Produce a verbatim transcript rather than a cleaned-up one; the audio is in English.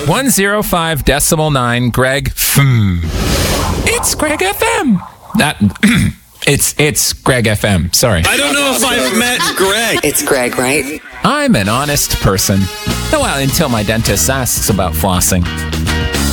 one oh five decimal nine, Greg. Hmm. It's Greg F M. That it's it's Greg F M. Sorry. I don't know if I've met Greg. It's Greg, right? I'm an honest person. Well, until my dentist asks about flossing.